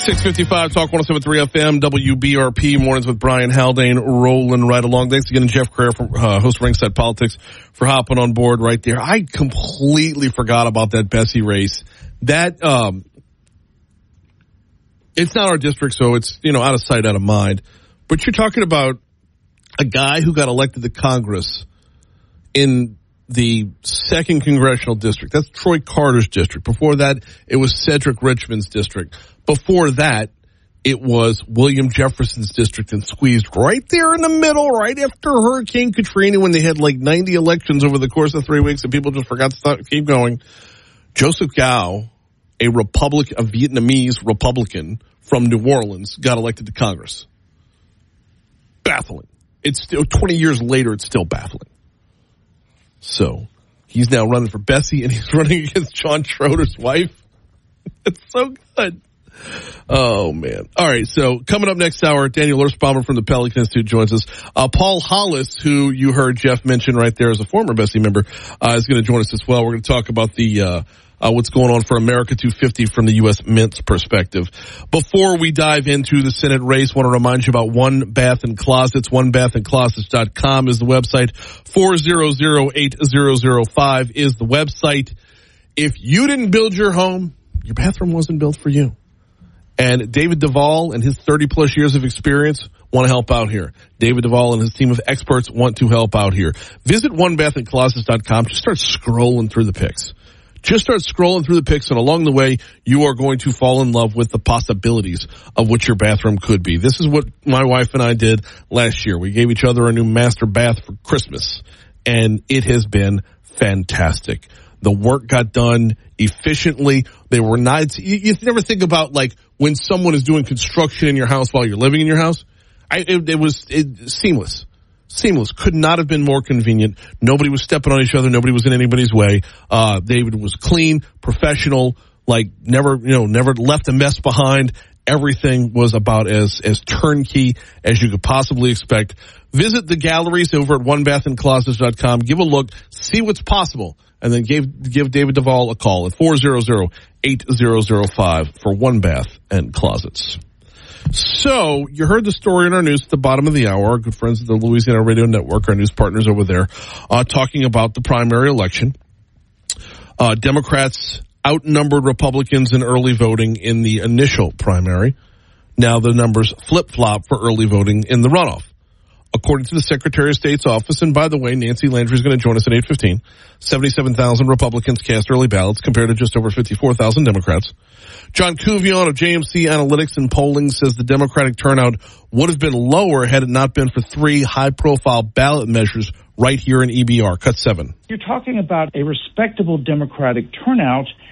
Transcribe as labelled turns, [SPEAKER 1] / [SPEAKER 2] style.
[SPEAKER 1] 6:55, Talk 107.3 FM, WBRP, Mornings with Brian Haldane, rolling right along. Thanks again to Jeff Crair, host of Ringside Politics, for hopping on board right there. I completely forgot about that Bessie race. That, it's not our district, so it's, out of sight, out of mind. But you're talking about a guy who got elected to Congress in the 2nd Congressional District. That's Troy Carter's district. Before that, it was Cedric Richmond's district. Before that, it was William Jefferson's district, and squeezed right there in the middle, right after Hurricane Katrina, when they had like 90 elections over the course of 3 weeks and people just forgot to keep going. Joseph Gao, a Vietnamese Republican from New Orleans, got elected to Congress. Baffling. It's still 20 years later, it's still baffling. So he's now running for Bessie, and he's running against John Schroeder's wife. It's so good. Oh, man. All right, so coming up next hour, Daniel Erspamer from the Pelican Institute joins us. Paul Hollis, who you heard Jeff mention right there as a former Bessie member, is going to join us as well. We're going to talk about the what's going on for America 250 from the U.S. Mint's perspective. Before we dive into the Senate race, I want to remind you about One Bath and Closets. OneBathAndClosets.com is the website. 400-8005 is the website. If you didn't build your home, your bathroom wasn't built for you. And David Duvall and his 30-plus years of experience want to help out here. David Duvall and his team of experts want to help out here. Visit OneBathAndClosets.com. Just start scrolling through the pics. Just start scrolling through the pics, and along the way, you are going to fall in love with the possibilities of what your bathroom could be. This is what my wife and I did last year. We gave each other a new master bath for Christmas, and it has been fantastic. The work got done efficiently. They were not, you never think about like when someone is doing construction in your house while you're living in your house. It was seamless. Seamless. Could not have been more convenient. Nobody was stepping on each other. Nobody was in anybody's way. David was clean, professional, like never left a mess behind. Everything was about as turnkey as you could possibly expect. Visit the galleries over at OneBathAndClosets.com. Give a look, see what's possible, and then give David Duvall a call at 400-8005 for One Bath and Closets. So, you heard the story in our news at the bottom of the hour. Our good friends at the Louisiana Radio Network, our news partners over there, talking about the primary election. Democrats outnumbered Republicans in early voting in the initial primary. Now the numbers flip-flop for early voting in the runoff. According to the Secretary of State's office, and by the way, Nancy Landry is going to join us at 8:15, 77,000 Republicans cast early ballots compared to just over 54,000 Democrats. John Couvion of JMC Analytics and Polling says the Democratic turnout would have been lower had it not been for 3 high-profile ballot measures right here in EBR. Cut 7.
[SPEAKER 2] You're talking about a respectable Democratic turnout